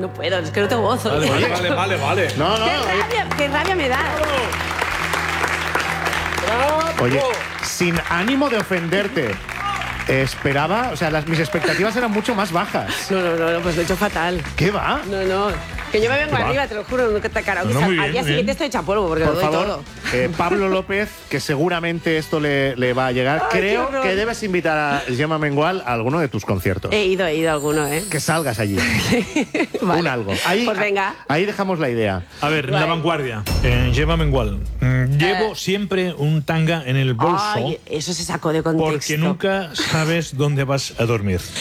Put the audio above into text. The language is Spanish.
No puedo, es que no tengo voz. Vale. No, Qué rabia me da. Oye, sin ánimo de ofenderte, esperaba, o sea, mis expectativas eran mucho más bajas. No, pues lo he hecho fatal. ¿Qué va? No. Que yo me vengo arriba, te lo juro, nunca te karaoke. No, muy bien, Al día muy siguiente bien. estoy hecha polvo porque Por lo doy favor, todo. Pablo López, que seguramente esto le va a llegar. Ay, Creo qué horror. que debes invitar a Gemma Mengual a alguno de tus conciertos. He ido a alguno, ¿eh? Que salgas allí. Vale. Un algo. Ahí, Pues venga. Ahí dejamos la idea. A ver, Vale. La Vanguardia. Gemma Mengual. Llevo siempre un tanga en el bolso Ay, eso se sacó de contexto. porque nunca sabes dónde vas a dormir.